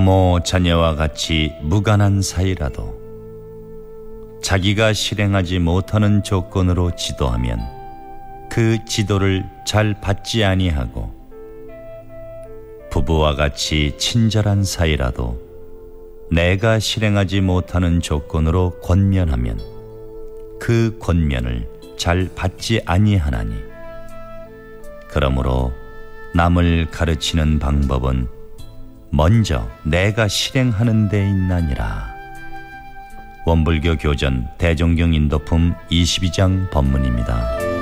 부모 자녀와 같이 무관한 사이라도 자기가 실행하지 못하는 조건으로 지도하면 그 지도를 잘 받지 아니하고, 부부와 같이 친절한 사이라도 내가 실행하지 못하는 조건으로 권면하면 그 권면을 잘 받지 아니하나니, 그러므로 남을 가르치는 방법은 먼저 내가 실행하는 데 있나니라. 원불교 교전 대종경 인도품 22장 법문입니다.